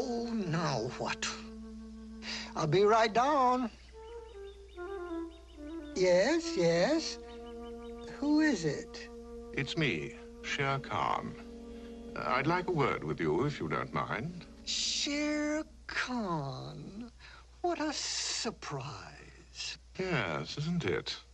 Oh, now what? I'll be right down. Yes, yes. Who is it? It's me, Shere Khan. I'd like a word with you, if you don't mind. Shere Khan. What a surprise. Yes, isn't it?